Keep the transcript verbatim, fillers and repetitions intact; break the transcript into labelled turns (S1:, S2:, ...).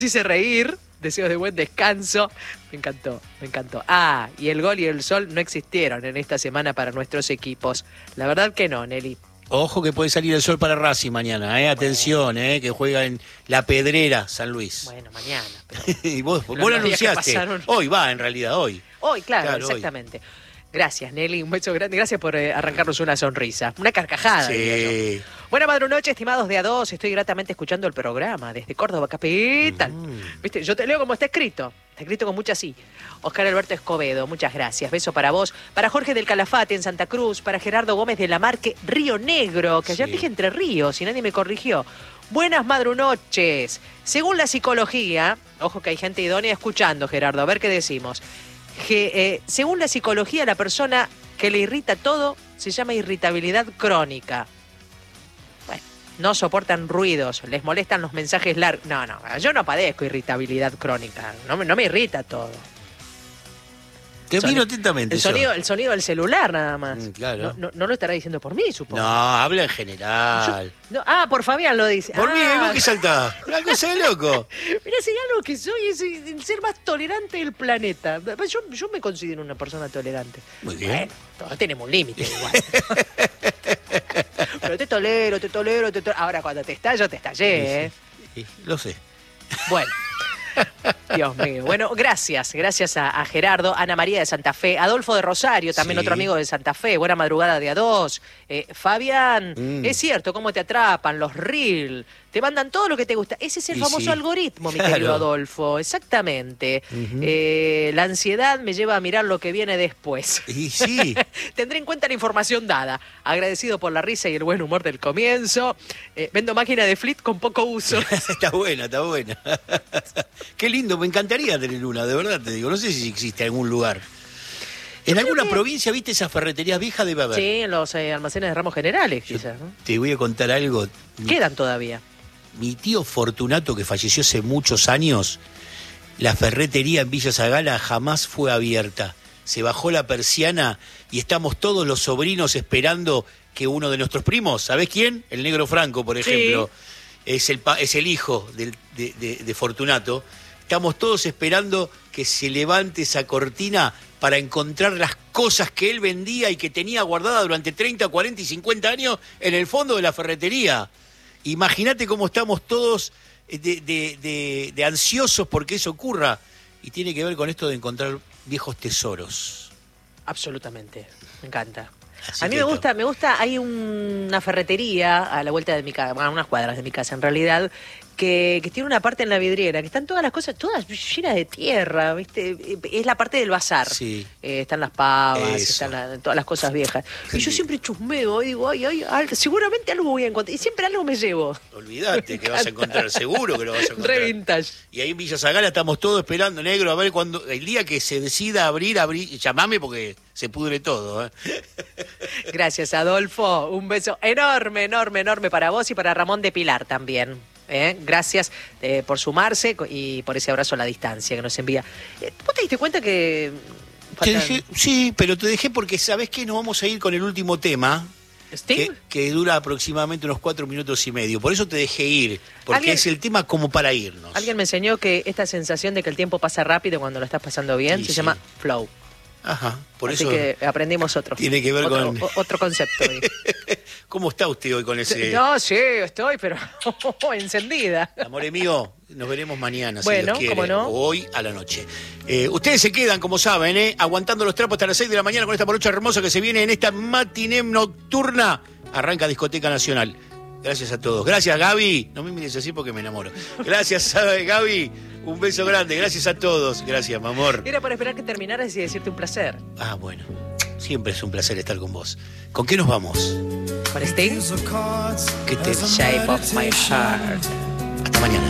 S1: hice reír, deseos de buen descanso. Me encantó, me encantó. Ah, y el gol y el sol no existieron en esta semana para nuestros equipos. La verdad que no, Nelly.
S2: Ojo que puede salir el sol para Racing mañana, ¿eh? Atención, ¿eh? Que juega en La Pedrera, San Luis.
S1: Bueno, mañana. Pero...
S2: y vos, vos
S1: Los
S2: lo
S1: días que
S2: anunciaste.
S1: pasaron.
S2: Hoy va, en realidad, hoy.
S1: Hoy, claro,
S2: Claro,
S1: exactamente. Hoy. Gracias, Nelly. Un beso grande. Gracias por eh, arrancarnos una sonrisa. Una carcajada.
S2: Sí.
S1: Buena madrunoche, estimados de A dos. Estoy gratamente escuchando el programa desde Córdoba, capital. Mm. Viste, yo te leo como está escrito. Está escrito con mucha sí. Oscar Alberto Escobedo, muchas gracias. Beso para vos. Para Jorge del Calafate en Santa Cruz. Para Gerardo Gómez de la Marque, Río Negro. Que ayer sí. dije Entre Ríos y nadie me corrigió. Buenas madrunoches. Según la psicología, ojo que hay gente idónea escuchando, Gerardo, a ver qué decimos. Que, eh, según la psicología, la persona que le irrita todo se llama irritabilidad crónica. Bueno, no soportan ruidos, les molestan los mensajes largos. No, no, yo no padezco irritabilidad crónica, no, no me irrita todo.
S2: Te miro atentamente.
S1: El sonido, el sonido del celular nada más.
S2: Mm, claro.
S1: No, no, no lo estará diciendo por mí, supongo.
S2: No, habla en general.
S1: Yo, no, ah, por Fabián lo dice.
S2: Por
S1: ah.
S2: mí, vos que saltás. Una cosa de loco.
S1: Mira, si algo que soy es el ser más tolerante del planeta. Yo, yo me considero una persona tolerante.
S2: Muy bien.
S1: Bueno, todos tenemos un límite igual. Pero te tolero, te tolero, te tolero. Ahora cuando te estallo, te estallé, ¿eh?
S2: Sí, sí, lo sé.
S1: Bueno. Dios mío. Bueno, gracias. Gracias a, a Gerardo, Ana María de Santa Fe, Adolfo de Rosario, también sí. Otro amigo de Santa Fe. Buena madrugada de A dos. Eh, Fabián, mm. es cierto, cómo te atrapan los reel. Te mandan todo lo que te gusta. Ese es el y famoso sí. algoritmo, mi claro. querido Adolfo. Exactamente. Uh-huh. eh, la ansiedad me lleva a mirar lo que viene después.
S2: Y sí.
S1: Tendré en cuenta la información dada. Agradecido por la risa y el buen humor del comienzo. Eh, vendo máquina de flit con poco uso.
S2: Está buena, está buena. Qué lindo, me encantaría tener una, de verdad te digo. No sé si existe algún lugar. En
S1: Yo
S2: alguna
S1: que...
S2: provincia, ¿viste esas ferreterías viejas? Debe haber.
S1: Sí, en los eh, almacenes de ramos generales,
S2: Yo
S1: quizás. ¿no?
S2: Te voy a contar algo.
S1: Quedan todavía.
S2: Mi tío Fortunato, que falleció hace muchos años, la ferretería en Villa Zagala jamás fue abierta. Se bajó la persiana y estamos todos los sobrinos esperando que uno de nuestros primos, ¿sabés quién? El Negro Franco, por ejemplo, sí. es, el, es el hijo de, de, de, de Fortunato. Estamos todos esperando que se levante esa cortina para encontrar las cosas que él vendía y que tenía guardada durante treinta, cuarenta y cincuenta años en el fondo de la ferretería. Imagínate cómo estamos todos de, de, de, de ansiosos porque eso ocurra. Y tiene que ver con esto de encontrar viejos tesoros.
S1: Absolutamente, me encanta.
S2: Así
S1: a mí me gusta, me gusta, hay un, una ferretería a la vuelta de mi casa, bueno, unas cuadras de mi casa en realidad, que, que tiene una parte en la vidriera, que están todas las cosas, todas llenas de tierra, ¿viste? Es la parte del bazar. Sí. Eh, están las pavas, Eso. están la, todas las cosas viejas. Y yo siempre chusmeo y digo, ay, ay, ay, seguramente algo voy a encontrar. Y siempre algo me llevo.
S2: Olvídate que vas a encontrar, seguro que lo vas a encontrar.
S1: Re vintage.
S2: Y ahí en Villa Zagala estamos todos esperando, Negro, a ver cuando el día que se decida abrir, abrir, llamame porque se pudre todo. ¿eh?
S1: Gracias, Adolfo. Un beso enorme, enorme, enorme para vos y para Ramón de Pilar también. ¿Eh? Gracias eh, por sumarse y por ese abrazo a la distancia que nos envía. Eh, ¿Vos te diste cuenta que...?
S2: Te dejé, sí, pero te dejé porque ¿sabés qué? Nos vamos a ir con el último tema.
S1: ¿Sting?
S2: Que, que dura aproximadamente unos cuatro minutos y medio. Por eso te dejé ir, porque es el tema como para irnos.
S1: Alguien me enseñó que esta sensación de que el tiempo pasa rápido cuando lo estás pasando bien sí, se sí. llama flow.
S2: Ajá, por
S1: Así
S2: eso
S1: que aprendimos otro.
S2: Tiene que ver
S1: otro,
S2: con...
S1: otro concepto.
S2: ¿Cómo está usted hoy con ese...?
S1: No, sí, estoy, pero encendida.
S2: Amore mío, nos veremos mañana,
S1: bueno,
S2: si Dios quiere.
S1: ¿cómo no?
S2: Hoy a la noche. Eh, ustedes se quedan, como saben, ¿eh? aguantando los trapos hasta las seis de la mañana con esta morocha hermosa que se viene en esta matiné nocturna. Arranca Discoteca Nacional. Gracias a todos. Gracias, Gaby. No me mires así porque me enamoro. Gracias, Gaby. Un beso grande. Gracias a todos. Gracias, mi amor.
S1: Era para esperar que terminaras y decirte un placer.
S2: Ah, bueno. Siempre es un placer estar con vos. ¿Con qué nos vamos?
S1: Con Sting.
S2: ¿Qué te...
S1: Shape of my heart.
S2: Hasta mañana.